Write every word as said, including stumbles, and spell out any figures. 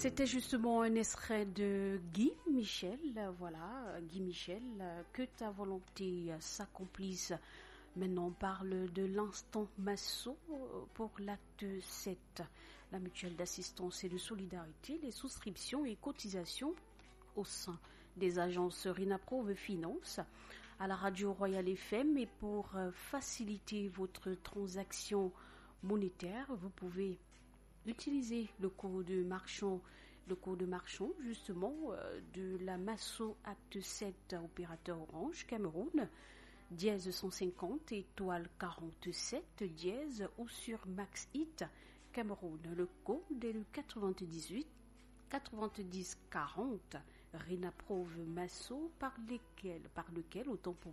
C'était justement un extrait de Guy Michel, voilà, Guy Michel, que ta volonté s'accomplisse. Maintenant, on parle de l'instant Masso pour l'acte sept, la mutuelle d'assistance et de solidarité, les souscriptions et cotisations au sein des agences Rinaprove Finance à la radio Royal F M. Et pour faciliter votre transaction monétaire, vous pouvez utiliser le code marchand, le code marchand justement euh, de la Masso Acte sept opérateur Orange Cameroun, dièse cent cinquante étoile quarante-sept dièse ou sur Max Hit Cameroun. Le code est le quatre-vingt-dix-huit quatre-vingt-dix quarante Rinaprove Masso par lesquels, par lequel, autant pour